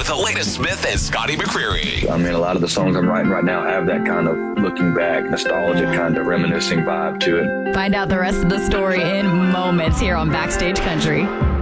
with the latest Smith and Scotty McCreery. I mean, a lot of the songs I'm writing right now have that kind of looking back, nostalgic, kind of reminiscing vibe to it. Find out the rest of the story in moments here on Backstage Country.